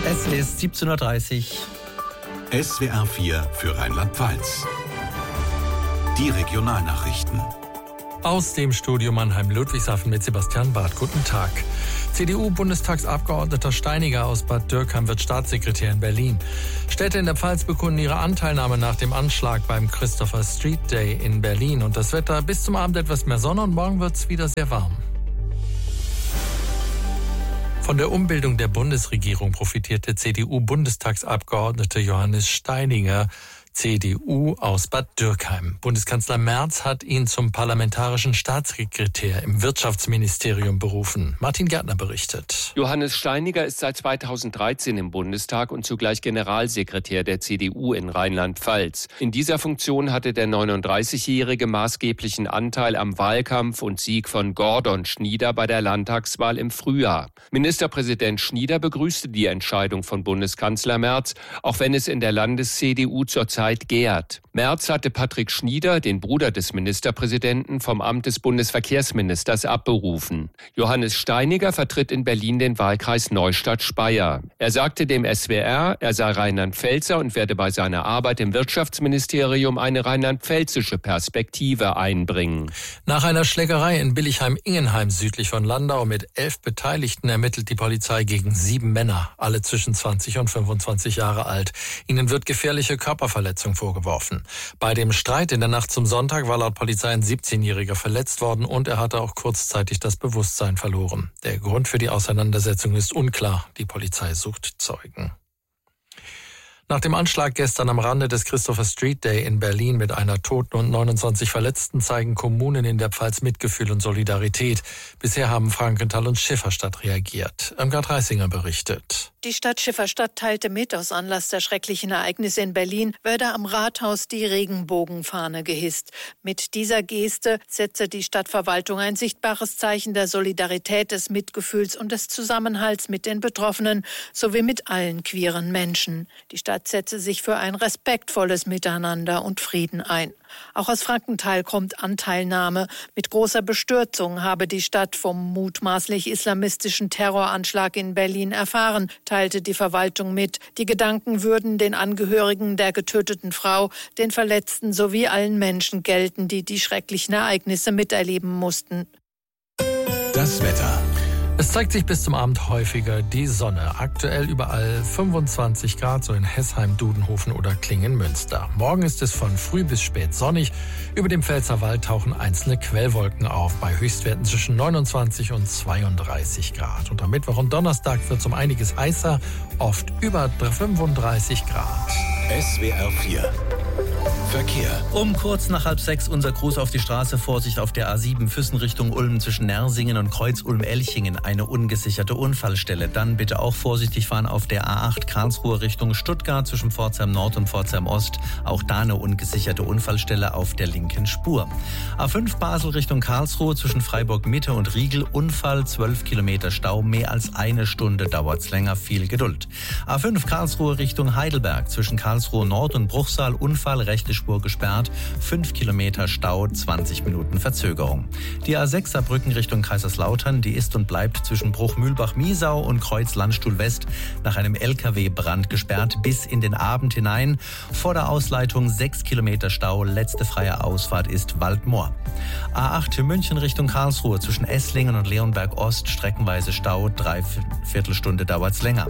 Es ist 17:30 Uhr. SWR 4 für Rheinland-Pfalz. Die Regionalnachrichten. Aus dem Studio Mannheim-Ludwigshafen mit Sebastian Barth. Guten Tag. CDU-Bundestagsabgeordneter Steiniger aus Bad Dürkheim wird Staatssekretär in Berlin. Städte in der Pfalz bekunden ihre Anteilnahme nach dem Anschlag beim Christopher Street Day in Berlin. Und das Wetter bis zum Abend etwas mehr Sonne und morgen wird es wieder sehr warm. Von der Umbildung der Bundesregierung profitiert der CDU-Bundestagsabgeordnete Johannes Steiniger, CDU aus Bad Dürkheim. Bundeskanzler Merz hat ihn zum parlamentarischen Staatssekretär im Wirtschaftsministerium berufen. Martin Gärtner berichtet. Johannes Steiniger ist seit 2013 im Bundestag und zugleich Generalsekretär der CDU in Rheinland-Pfalz. In dieser Funktion hatte der 39-Jährige maßgeblichen Anteil am Wahlkampf und Sieg von Gordon Schnieder bei der Landtagswahl im Frühjahr. Ministerpräsident Schnieder begrüßte die Entscheidung von Bundeskanzler Merz, auch wenn es in der Landes-CDU zurzeit gärt. Merz hatte Patrick Schnieder, den Bruder des Ministerpräsidenten, vom Amt des Bundesverkehrsministers abberufen. Johannes Steiniger vertritt in Berlin den Wahlkreis Neustadt-Speyer. Er sagte dem SWR, er sei Rheinland-Pfälzer und werde bei seiner Arbeit im Wirtschaftsministerium eine rheinland-pfälzische Perspektive einbringen. Nach einer Schlägerei in Billigheim-Ingenheim südlich von Landau mit 11 Beteiligten ermittelt die Polizei gegen 7 Männer, alle zwischen 20 und 25 Jahre alt. Ihnen wird gefährliche Körperverletzung vorgeworfen. Bei dem Streit in der Nacht zum Sonntag war laut Polizei ein 17-Jähriger verletzt worden und er hatte auch kurzzeitig das Bewusstsein verloren. Der Grund für die Auseinandersetzung ist unklar. Die Polizei sucht Zeugen. Nach dem Anschlag gestern am Rande des Christopher Street Day in Berlin mit einer Toten und 29 Verletzten zeigen Kommunen in der Pfalz Mitgefühl und Solidarität. Bisher haben Frankenthal und Schifferstadt reagiert. Irmgard Reisinger berichtet. Die Stadt Schifferstadt teilte mit, aus Anlass der schrecklichen Ereignisse in Berlin werde am Rathaus die Regenbogenfahne gehisst. Mit dieser Geste setze die Stadtverwaltung ein sichtbares Zeichen der Solidarität, des Mitgefühls und des Zusammenhalts mit den Betroffenen sowie mit allen queeren Menschen. Die Stadt setze sich für ein respektvolles Miteinander und Frieden ein. Auch aus Frankenthal kommt Anteilnahme. Mit großer Bestürzung habe die Stadt vom mutmaßlich islamistischen Terroranschlag in Berlin erfahren, teilte die Verwaltung mit. Die Gedanken würden den Angehörigen der getöteten Frau, den Verletzten sowie allen Menschen gelten, die die schrecklichen Ereignisse miterleben mussten. Das Wetter. Es zeigt sich bis zum Abend häufiger die Sonne. Aktuell überall 25 Grad, so in Hessheim, Dudenhofen oder Klingen-Münster. Morgen ist es von früh bis spät sonnig. Über dem Pfälzerwald tauchen einzelne Quellwolken auf, bei Höchstwerten zwischen 29 und 32 Grad. Und am Mittwoch und Donnerstag wird es um einiges heißer, oft über 35 Grad. SWR 4 Verkehr. Um kurz nach 5:30 unser Gruß auf die Straße. Vorsicht auf der A7 Füssen Richtung Ulm zwischen Nersingen und Kreuz Ulm-Elchingen. Eine ungesicherte Unfallstelle. Dann bitte auch vorsichtig fahren auf der A8 Karlsruhe Richtung Stuttgart zwischen Pforzheim Nord und Pforzheim Ost. Auch da eine ungesicherte Unfallstelle auf der linken Spur. A5 Basel Richtung Karlsruhe zwischen Freiburg Mitte und Riegel. Unfall, 12 Kilometer Stau. Mehr als eine Stunde dauert's länger. Viel Geduld. A5 Karlsruhe Richtung Heidelberg zwischen Karlsruhe Nord und Bruchsal. Unfall, rechte Spur gesperrt, 5 Kilometer Stau, 20 Minuten Verzögerung. Die A6 Saarbrücken Richtung Kaiserslautern, die ist und bleibt zwischen Bruch-Mühlbach-Miesau und Kreuz-Landstuhl West nach einem LKW-Brand gesperrt bis in den Abend hinein. Vor der Ausleitung 6 Kilometer Stau, letzte freie Ausfahrt ist Waldmoor. A8 München Richtung Karlsruhe zwischen Esslingen und Leonberg Ost, streckenweise Stau, 3/4 Stunde dauert's länger.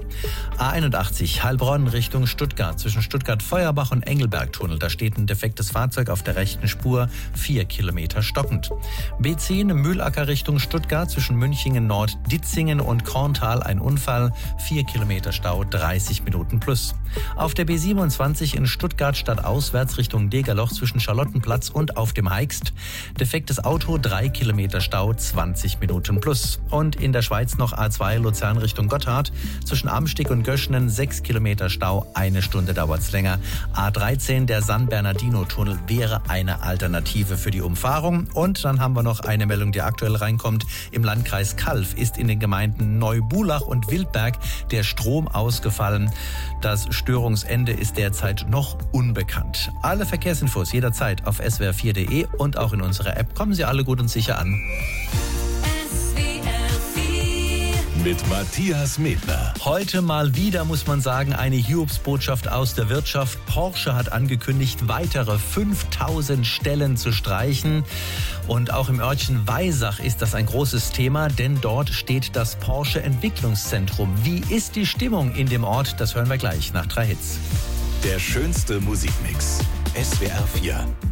A81 Heilbronn Richtung Stuttgart zwischen Stuttgart-Feuerbach und Engelberg-Tunnel, da steht ein defektes Fahrzeug auf der rechten Spur, 4 Kilometer stockend. B10 Mühlacker Richtung Stuttgart zwischen Münchingen Nord, Ditzingen und Korntal ein Unfall, 4 Kilometer Stau, 30 Minuten plus. Auf der B27 in Stuttgart stadtauswärts Richtung Degerloch zwischen Charlottenplatz und auf dem Heikst, defektes Auto, 3 Kilometer Stau, 20 Minuten plus. Und in der Schweiz noch A2 Luzern Richtung Gotthard zwischen Amstig und Göschenen 6 Kilometer Stau, 1 Stunde dauert's länger. A13 der San Bernardino-Tunnel wäre eine Alternative für die Umfahrung. Und dann haben wir noch eine Meldung, die aktuell reinkommt. Im Landkreis Calw ist in den Gemeinden Neubulach und Wildberg der Strom ausgefallen. Das Störungsende ist derzeit noch unbekannt. Alle Verkehrsinfos jederzeit auf swr4.de und auch in unserer App. Kommen Sie alle gut und sicher an. mit Matthias Medler. Heute mal wieder, muss man sagen, eine Hiobsbotschaft aus der Wirtschaft. Porsche hat angekündigt, weitere 5000 Stellen zu streichen. Und auch im Örtchen Weisach ist das ein großes Thema, denn dort steht das Porsche Entwicklungszentrum. Wie ist die Stimmung in dem Ort? Das hören wir gleich nach 3 Hits. Der schönste Musikmix. SWR 4.